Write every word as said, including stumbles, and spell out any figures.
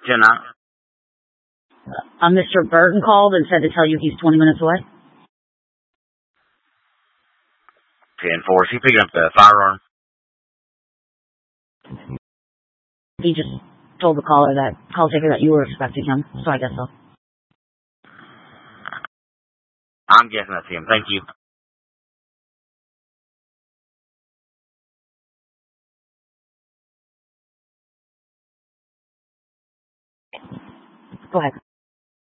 Jenna. Uh, Mister Burton called and said to tell you he's twenty minutes away. ten four. Is he picking up the firearm? He just told the caller that, call taker that you were expecting him, so I guess so. I'm guessing that's him. Thank you. Go ahead.